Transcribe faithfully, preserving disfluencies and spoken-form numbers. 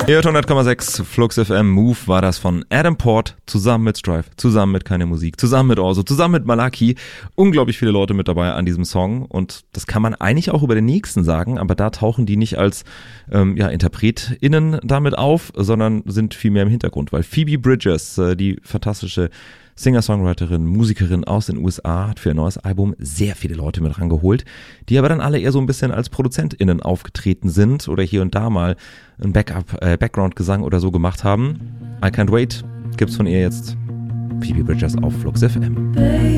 Ihr hört hundert Komma sechs Flux F M. Move war das von Adam Port zusammen mit Strife, zusammen mit Keine Musik, zusammen mit Orso, zusammen mit Malaki. Unglaublich viele Leute mit dabei an diesem Song und das kann man eigentlich auch über den nächsten sagen, aber da tauchen die nicht als ähm, ja, InterpretInnen damit auf, sondern sind viel mehr im Hintergrund, weil Phoebe Bridgers, äh, die fantastische Singer-Songwriterin, Musikerin aus den U S A, hat für ihr neues Album sehr viele Leute mit rangeholt, die aber dann alle eher so ein bisschen als ProduzentInnen aufgetreten sind oder hier und da mal ein Backup, äh, Background-Gesang oder so gemacht haben. I Can't Wait gibt's von ihr jetzt. Phoebe Bridgers auf Flux F M.